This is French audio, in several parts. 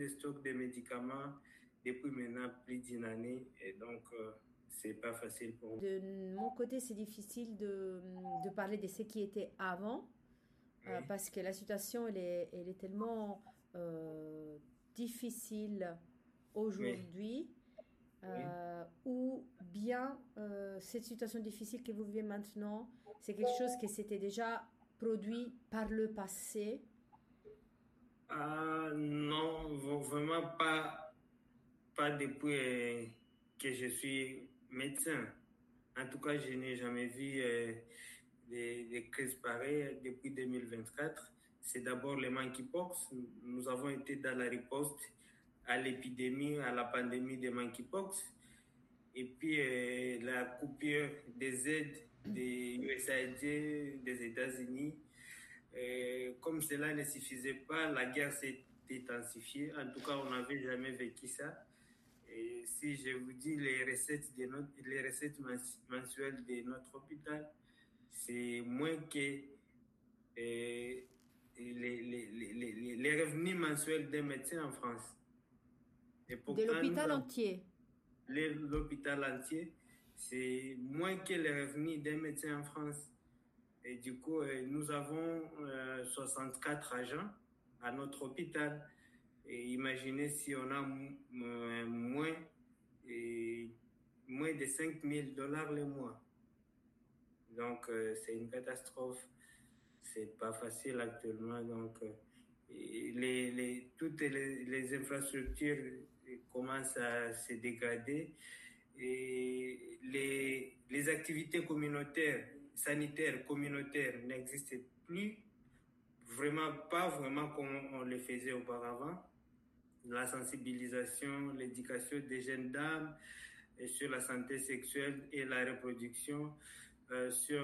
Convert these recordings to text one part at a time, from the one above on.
de stock de médicaments depuis maintenant plus d'une année. Et donc, c'est pas facile pour moi. De mon côté, c'est difficile de parler de ce qui était avant, Oui, parce que la situation, elle est tellement euh, difficile oui, aujourd'hui, oui. ou bien cette situation difficile que vous vivez maintenant, c'est quelque chose qui s'était déjà produit par le passé. Ah non, vraiment pas depuis que je suis médecin. En tout cas, je n'ai jamais vu des crises pareilles depuis 2024. C'est d'abord le monkeypox. Nous avons été dans la riposte à l'épidémie, à la pandémie de monkeypox. Et puis, la coupure des aides des USAID, des États-Unis. Comme cela ne suffisait pas, la guerre s'est intensifiée. En tout cas, on n'avait jamais vécu ça. Et si je vous dis les recettes mensuelles de notre hôpital, c'est moins que les revenus mensuels d'un médecin en France. Et De pourtant, l'hôpital entier. l'hôpital entier, c'est moins que les revenus d'un médecin en France. Et du coup, nous avons 64 agents à notre hôpital. Et imaginez si on a et moins de 5 000 $ le mois. Donc, c'est une catastrophe. C'est pas facile actuellement. Donc, toutes les infrastructures commencent à se dégrader et les activités communautaires, sanitaires communautaires n'existent plus, vraiment pas vraiment comme on le faisait auparavant. La sensibilisation, l'éducation des jeunes dames sur la santé sexuelle et la reproduction, sur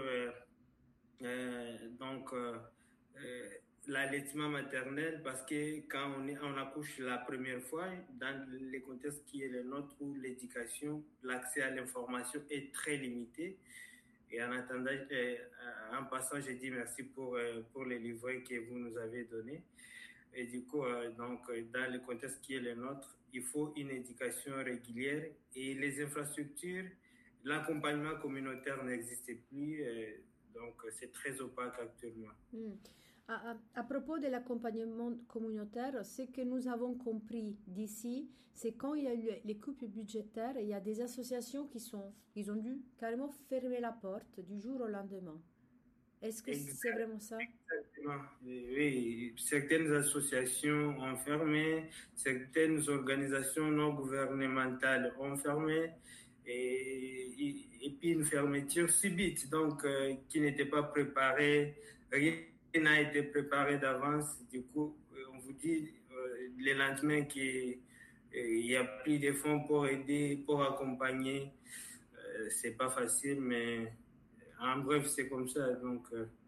donc euh, l'allaitement maternel, parce que quand on accouche la première fois, dans les contextes qui est le nôtre où l'éducation, l'accès à l'information est très limité. Et en attendant, en passant, je dis merci pour les livrets que vous nous avez donnés. Et du coup, dans le contexte qui est le nôtre, il faut une éducation régulière et les infrastructures, l'accompagnement communautaire n'existe plus. Donc, c'est très opaque actuellement. Hmm. À propos de l'accompagnement communautaire, ce que nous avons compris d'ici, c'est quand il y a eu les coupes budgétaires, il y a des associations ils ont dû carrément fermer la porte du jour au lendemain. Est-ce que c'est vraiment ça? Exactement. Oui, certaines associations ont fermé, certaines organisations non gouvernementales ont fermé, et puis une fermeture subite, donc qui n'était pas préparée, rien n'a été préparé d'avance. Du coup, on vous dit le lendemain qu'il y a plus de fonds pour aider, pour accompagner. C'est pas facile, mais en bref, c'est comme ça. Donc,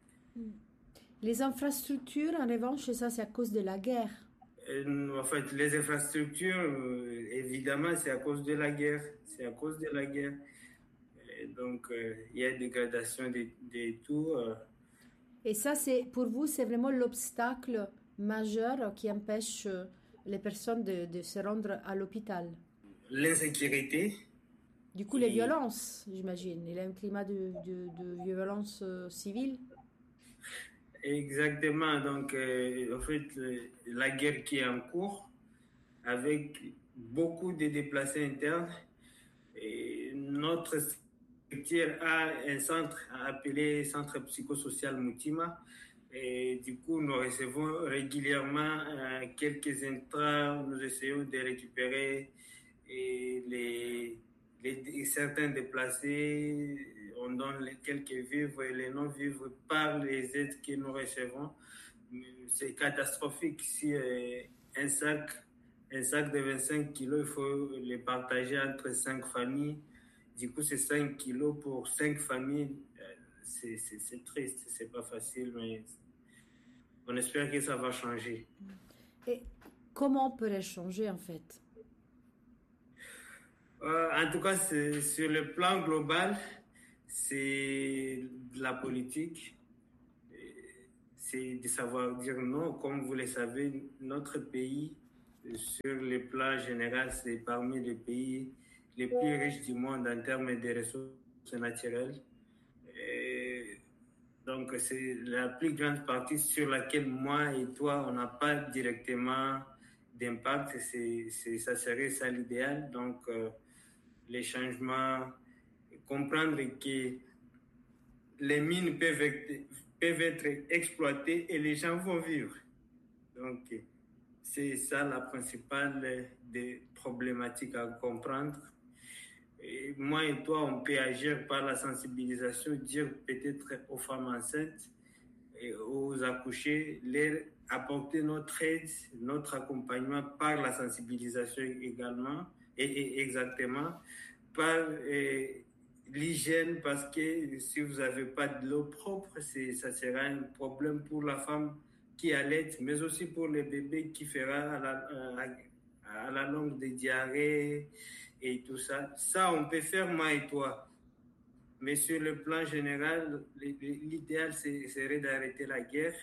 Les infrastructures, en revanche, ça c'est à cause de la guerre. en fait, les infrastructures, évidemment, c'est à cause de la guerre. C'est à cause de la guerre. Et donc, il y a dégradation de tout. Et ça, c'est pour vous, c'est vraiment l'obstacle majeur qui empêche les personnes de se rendre à l'hôpital. L'insécurité. Du coup, les Et violences, j'imagine. Il y a un climat de violence civile. exactement. Donc, en fait, la guerre qui est en cours, avec beaucoup de déplacés internes, et notre structure a un centre appelé Centre psychosocial Moutima. Et du coup, nous recevons régulièrement quelques intrants. Nous essayons de récupérer et certains déplacés. On donne quelques vivres et les non-vivres par les aides que nous recevons. C'est catastrophique. Si un sac de 25 kilos, il faut le partager entre 5 familles. Du coup, c'est 5 kilos pour 5 familles. C'est triste, c'est pas facile, mais on espère que ça va changer. Et comment on pourrait changer en fait? En tout cas, sur le plan global, c'est de la politique. C'est de savoir dire non. Comme vous le savez, notre pays sur le plan général, c'est parmi les pays les plus riches du monde en termes de ressources naturelles. Et donc, c'est la plus grande partie sur laquelle moi et toi, on n'a pas directement d'impact. Ça serait ça l'idéal. Donc, les changements, comprendre que les mines peuvent être exploitées et les gens vont vivre. Donc, c'est ça la principale des problématiques à comprendre. Et moi et toi, on peut agir par la sensibilisation, dire peut-être aux femmes enceintes et aux accouchés, leur apporter notre aide, notre accompagnement par la sensibilisation également, et exactement, par l'hygiène, parce que si vous n'avez pas de l'eau propre, ça sera un problème pour la femme qui allait, mais aussi pour le bébé qui fera à la longue des diarrhées et tout ça. Ça, on peut faire moi et toi. Mais sur le plan général, l'idéal serait d'arrêter la guerre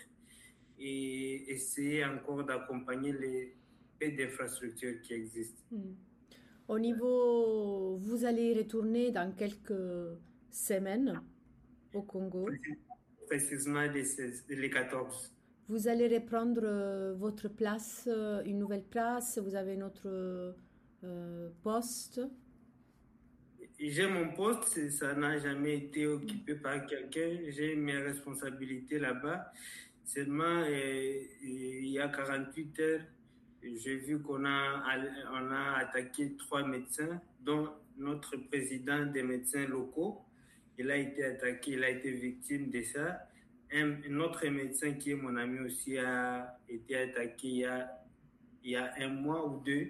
et essayer encore d'accompagner les peu d'infrastructures qui existent. Au niveau, vous allez y retourner dans quelques semaines au Congo. Précisément les 14. Vous allez reprendre votre place, une nouvelle place, vous avez notre poste. J'ai mon poste, ça n'a jamais été occupé par quelqu'un. J'ai mes responsabilités là-bas. Seulement, il y a 48 heures, j'ai vu qu'on a attaqué 3 médecins, dont notre président des médecins locaux. Il a été attaqué, il a été victime de ça. Un autre médecin qui est mon ami aussi a été attaqué il y a un mois ou deux.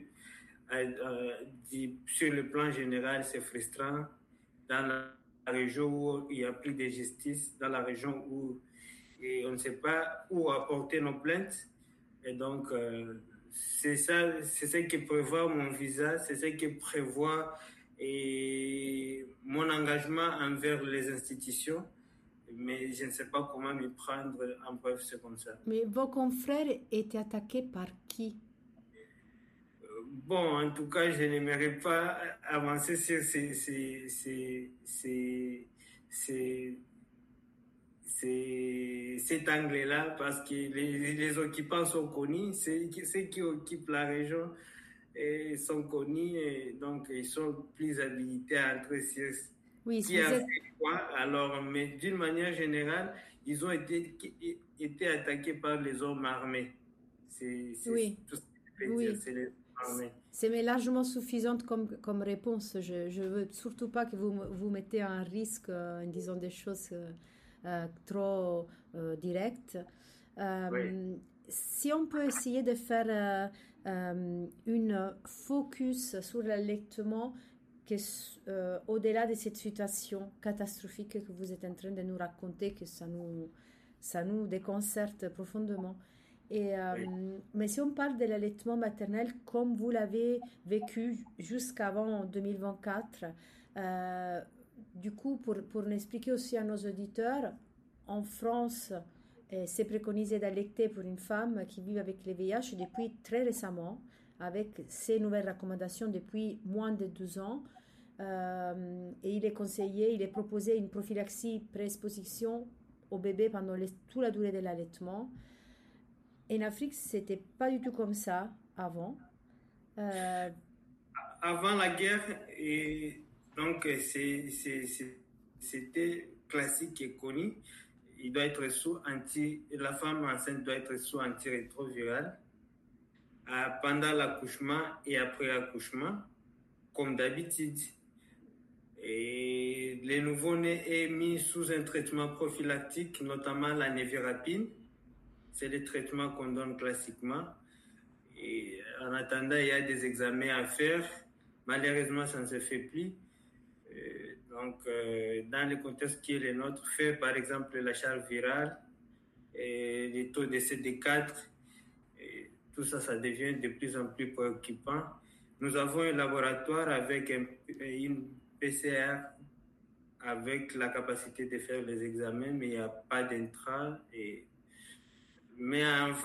Sur le plan général, c'est frustrant. Dans la région où il n'y a plus de justice, dans la région où on ne sait pas où apporter nos plaintes. Et donc, c'est ce que prévoit mon visa, c'est ce que prévoit mon engagement envers les institutions. Mais je ne sais pas comment m'y prendre, en bref, c'est comme ça. Mais vos confrères étaient attaqués par qui? Bon, en tout cas, je n'aimerais pas avancer sur cet angle-là parce que les occupants sont connus, ceux qui occupent la région sont connus et donc ils sont plus habilités à entrer sur qui a fait quoi. Alors, mais d'une manière générale, ils ont été attaqués par les hommes armés. C'est oui. tout ce que je peux dire, c'est les hommes armés. C'est largement suffisante comme réponse. Je ne veux surtout pas que vous mettez en risque en disant des choses trop directes. Oui. Si on peut essayer de faire une focus sur l'allaitement au-delà de cette situation catastrophique que vous êtes en train de nous raconter, que ça nous déconcerte profondément. Oui. Mais si on parle de l'allaitement maternel comme vous l'avez vécu jusqu'avant 2024, du coup, pour expliquer aussi à nos auditeurs, en France, c'est préconisé d'allaiter pour une femme qui vit avec le VIH depuis très récemment, avec ces nouvelles recommandations depuis moins de 12 ans. Et il est proposé une prophylaxie pré-exposition au bébé pendant toute la durée de l'allaitement. En Afrique, c'était pas du tout comme ça avant. Avant la guerre, et donc c'était classique et connu. Il doit être la femme enceinte doit être sous antirétroviral pendant l'accouchement et après l'accouchement, comme d'habitude. Et le nouveau-né est mis sous un traitement prophylactique, notamment la névirapine. C'est le traitement qu'on donne classiquement. Et en attendant, il y a des examens à faire. Malheureusement, ça ne se fait plus. Donc, dans le contexte qui est le nôtre, faire par exemple la charge virale, les taux de CD4, tout ça, ça devient de plus en plus préoccupant. Nous avons un laboratoire avec une PCR avec la capacité de faire les examens, mais il n'y a pas d'intra. Mais en